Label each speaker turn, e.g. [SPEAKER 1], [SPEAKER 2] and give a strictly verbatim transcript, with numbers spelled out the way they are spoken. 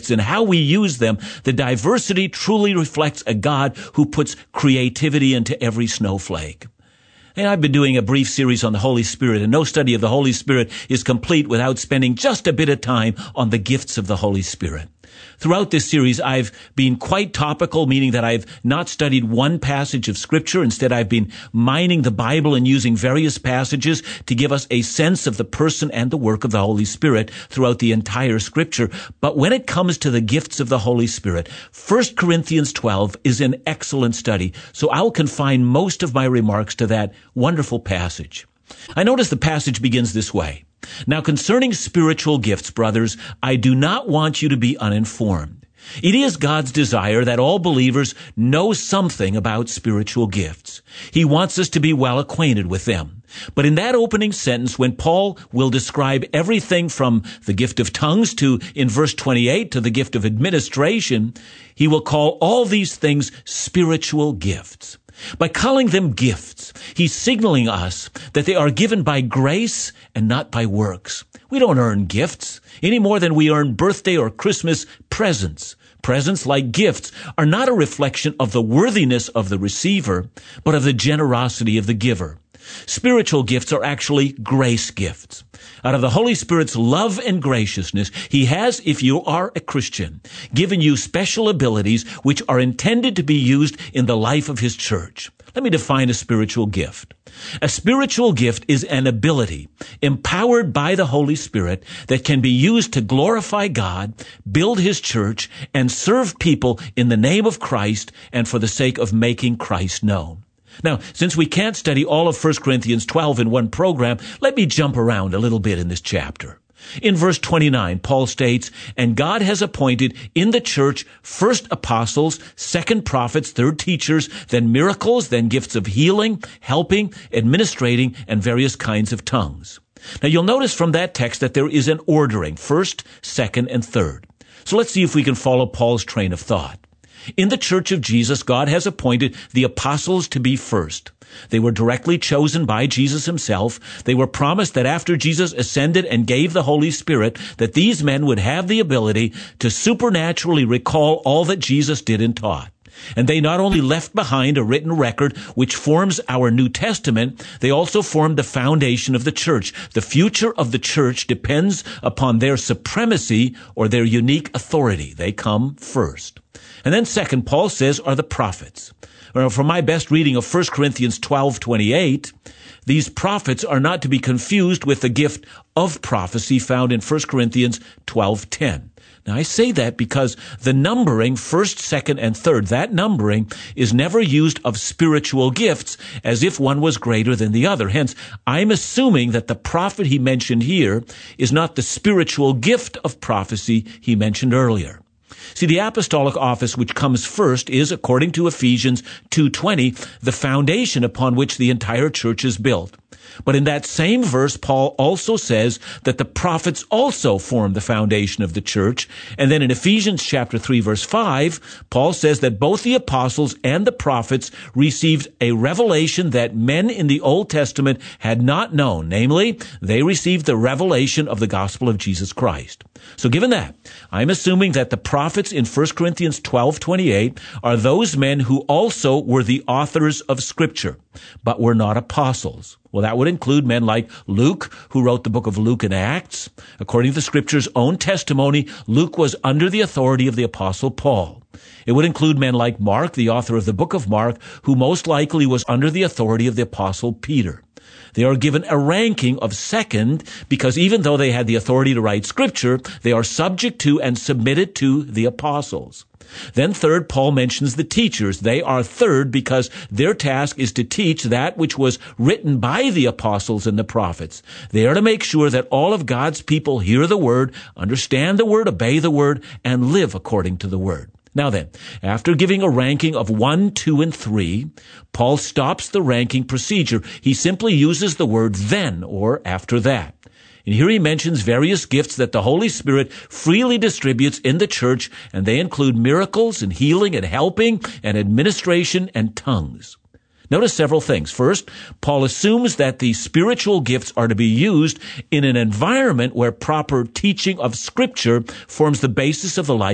[SPEAKER 1] gifts and how we use them, the diversity truly reflects a God who puts creativity into every snowflake. And I've been doing a brief series on the Holy Spirit, and no study of the Holy Spirit is complete without spending just a bit of time on the gifts of the Holy Spirit. Throughout this series, I've been quite topical, meaning that I've not studied one passage of Scripture. Instead, I've been mining the Bible and using various passages to give us a sense of the person and the work of the Holy Spirit throughout the entire Scripture. But when it comes to the gifts of the Holy Spirit, First Corinthians twelve is an excellent study, so I'll confine most of my remarks to that wonderful passage. I notice the passage begins this way. Now, concerning spiritual gifts, brothers, I do not want you to be uninformed. It is God's desire that all believers know something about spiritual gifts. He wants us to be well acquainted with them. But in that opening sentence, when Paul will describe everything from the gift of tongues to, in verse twenty-eight, to the gift of administration, he will call all these things spiritual gifts. By calling them gifts, he's signaling us that they are given by grace and not by works. We don't earn gifts any more than we earn birthday or Christmas presents. Presents, like gifts, are not a reflection of the worthiness of the receiver, but of the generosity of the giver. Spiritual gifts are actually grace gifts. Out of the Holy Spirit's love and graciousness, he has, if you are a Christian, given you special abilities which are intended to be used in the life of his church. Let me define a spiritual gift. A spiritual gift is an ability empowered by the Holy Spirit that can be used to glorify God, build his church, and serve people in the name of Christ and for the sake of making Christ known. Now, since we can't study all of First Corinthians twelve in one program, let me jump around a little bit in this chapter. In verse twenty-nine, Paul states, "And God has appointed in the church first apostles, second prophets, third teachers, then miracles, then gifts of healing, helping, administrating, and various kinds of tongues." Now, you'll notice from that text that there is an ordering, first, second, and third. So let's see if we can follow Paul's train of thought. In the church of Jesus, God has appointed the apostles to be first. They were directly chosen by Jesus himself. They were promised that after Jesus ascended and gave the Holy Spirit, that these men would have the ability to supernaturally recall all that Jesus did and taught. And they not only left behind a written record which forms our New Testament, they also formed the foundation of the church. The future of the church depends upon their supremacy or their unique authority. They come first. And then second, Paul says, are the prophets. Well, from my best reading of First Corinthians twelve twenty-eight, these prophets are not to be confused with the gift of prophecy found in First Corinthians twelve ten. Now, I say that because the numbering, first, second, and third, that numbering is never used of spiritual gifts as if one was greater than the other. Hence, I'm assuming that the prophet he mentioned here is not the spiritual gift of prophecy he mentioned earlier. See, the apostolic office which comes first is, according to Ephesians two twenty, the foundation upon which the entire church is built. But in that same verse, Paul also says that the prophets also form the foundation of the church. And then in Ephesians chapter three, verse five, Paul says that both the apostles and the prophets received a revelation that men in the Old Testament had not known. Namely, they received the revelation of the gospel of Jesus Christ. So given that, I'm assuming that the prophets in First Corinthians twelve twenty-eight are those men who also were the authors of Scripture, but were not apostles. Well, that would include men like Luke, who wrote the book of Luke and Acts. According to the Scripture's own testimony, Luke was under the authority of the Apostle Paul. It would include men like Mark, the author of the book of Mark, who most likely was under the authority of the Apostle Peter. They are given a ranking of second because even though they had the authority to write Scripture, they are subject to and submitted to the apostles. Then third, Paul mentions the teachers. They are third because their task is to teach that which was written by the apostles and the prophets. They are to make sure that all of God's people hear the word, understand the word, obey the word, and live according to the word. Now then, after giving a ranking of one, two, and three, Paul stops the ranking procedure. He simply uses the word then or after that. And here he mentions various gifts that the Holy Spirit freely distributes in the church, and they include miracles and healing and helping and administration and tongues. Notice several things. First, Paul assumes that the spiritual gifts are to be used in an environment where proper teaching of Scripture forms the basis of the life